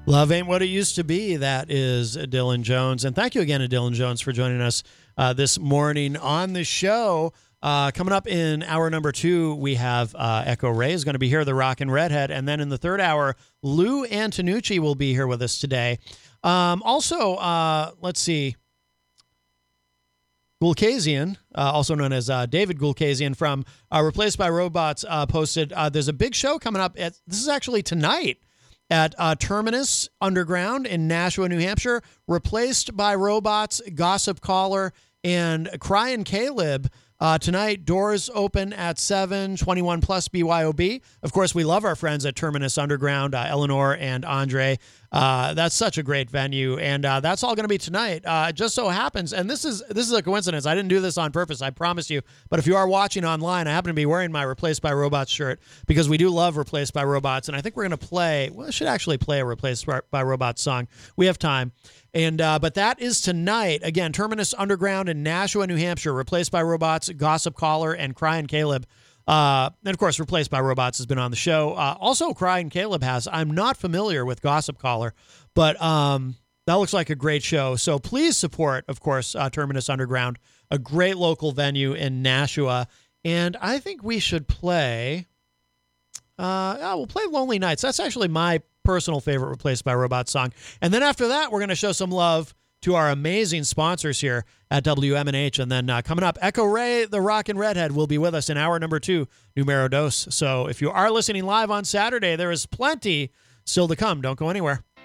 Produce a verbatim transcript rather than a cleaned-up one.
Love ain't what it used to be. That is Dylan Jones. And thank you again to Dylan Jones for joining us uh, this morning on the show. Uh, coming up in hour number two, we have uh, Echo Ray is going to be here, the Rockin' Redhead. And then in the third hour, Lou Antonucci will be here with us today. Um, also, uh, let's see. Gulkazian, uh, also known as uh, David Gulkazian from uh, Replaced by Robots, uh, posted, uh, there's a big show coming up. At, this is actually tonight. At uh, Terminus Underground in Nashua, New Hampshire, Replaced by Robots, Gossip Caller, and Crying Caleb. Uh, tonight, doors open at seven, twenty-one plus B Y O B. Of course, we love our friends at Terminus Underground, uh, Eleanor and Andre. Uh, that's such a great venue, and uh, that's all going to be tonight. Uh, it just so happens, and this is this is a coincidence. I didn't do this on purpose, I promise you. But if you are watching online, I happen to be wearing my Replaced by Robots shirt because we do love Replaced by Robots, and I think we're going to play. Well, I should actually play a Replaced by Robots song. We have time. And uh, but that is tonight. Again, Terminus Underground in Nashua, New Hampshire. Replaced by Robots, Gossip Caller, and Crying Caleb. Uh, and of course, Replaced by Robots has been on the show. Uh, also, Crying Caleb has. I'm not familiar with Gossip Caller, but um, that looks like a great show. So please support, of course, uh, Terminus Underground, a great local venue in Nashua. And I think we should play. Uh, oh, we'll play Lonely Nights. That's actually my personal favorite Replaced by Robots song. And then after that, we're going to show some love to our amazing sponsors here at W M N H. And then uh, coming up, Echo Ray, the Rockin' Redhead, will be with us in hour number two, Numero Dos. So if you are listening live on Saturday, there is plenty still to come. Don't go anywhere.